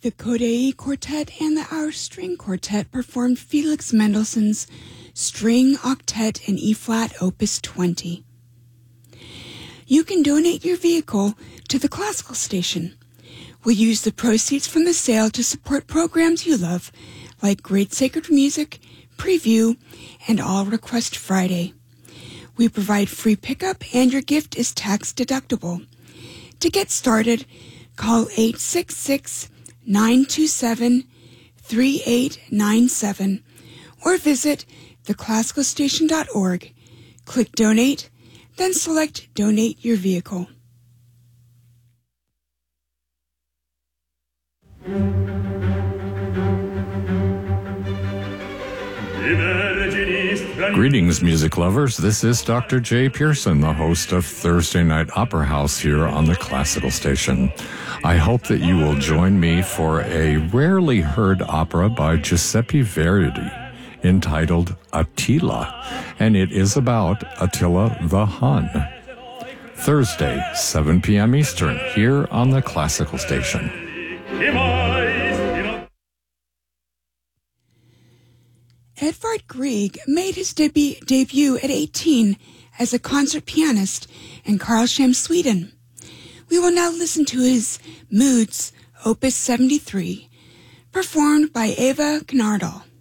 The Kodai Quartet and the Our String Quartet performed Felix Mendelssohn's String Octet in E-flat Opus 20. You can donate your vehicle to the Classical Station. We'll use the proceeds from the sale to support programs you love, like Great Sacred Music, Preview, and All Request Friday. We provide free pickup and your gift is tax deductible. To get started, call 866-927-3897 or visit theclassicalstation.org. Click Donate, then select Donate Your Vehicle. Greetings, music lovers. This is Dr. Jay Pearson, the host of Thursday Night Opera House here on the Classical Station. I hope that you will join me for a rarely heard opera by Giuseppe Verdi entitled Attila, and it is about Attila the Hun. Thursday, 7 p.m. Eastern, here on the Classical Station. Edvard Grieg made his debut at 18 as a concert pianist in Karlshamn, Sweden. We will now listen to his Moods, Opus 73, performed by Eva Knardal.